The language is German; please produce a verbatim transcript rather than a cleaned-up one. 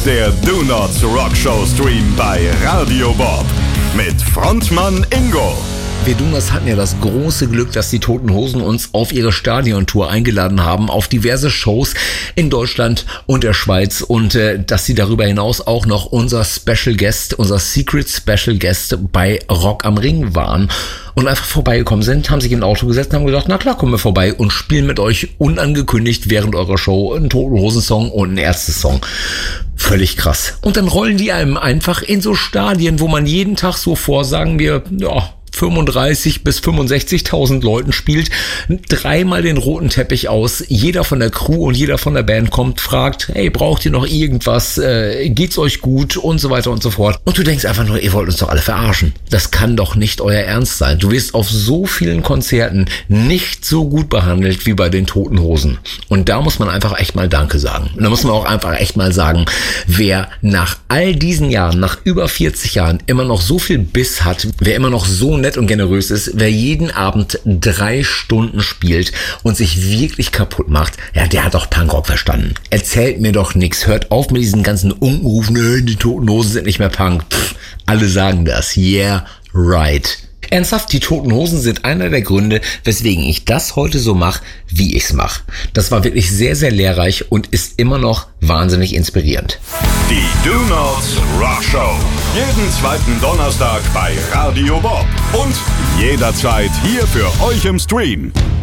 der Do Nots Rock Show Stream bei Radio Bob mit Frontmann Ingo. Wir Donuts hatten ja das große Glück, dass die Toten Hosen uns auf ihre Stadiontour eingeladen haben, auf diverse Shows in Deutschland und der Schweiz und äh, dass sie darüber hinaus auch noch unser Special Guest, unser Secret Special Guest bei Rock am Ring waren und einfach vorbeigekommen sind, haben sich in ein Auto gesetzt und haben gesagt, na klar, kommen wir vorbei und spielen mit euch unangekündigt während eurer Show einen Toten Hosen Song und einen Ärzte-Song. Völlig krass. Und dann rollen die einem einfach in so Stadien, wo man jeden Tag so vor, sagen wir, ja, fünfunddreißig bis fünfundsechzigtausend Leuten spielt, dreimal den roten Teppich aus, jeder von der Crew und jeder von der Band kommt, fragt, hey, braucht ihr noch irgendwas, äh, geht's euch gut und so weiter und so fort. Und du denkst einfach nur, ihr wollt uns doch alle verarschen. Das kann doch nicht euer Ernst sein. Du wirst auf so vielen Konzerten nicht so gut behandelt wie bei den Toten Hosen. Und da muss man einfach echt mal Danke sagen. Und da muss man auch einfach echt mal sagen, wer nach all diesen Jahren, nach über vierzig Jahren immer noch so viel Biss hat, wer immer noch so nett und generös ist, wer jeden Abend drei Stunden spielt und sich wirklich kaputt macht, ja, der hat doch Punkrock verstanden. Erzählt mir doch nichts. Hört auf mit diesen ganzen Unkenrufen, die Toten Hosen sind nicht mehr Punk. Pff, alle sagen das. Yeah, right. Ernsthaft, die Toten Hosen sind einer der Gründe, weswegen ich das heute so mache, wie ich's mache. Das war wirklich sehr, sehr lehrreich und ist immer noch wahnsinnig inspirierend. Die Do Nots Rock Show. Jeden zweiten Donnerstag bei Radio Bob. Und jederzeit hier für euch im Stream.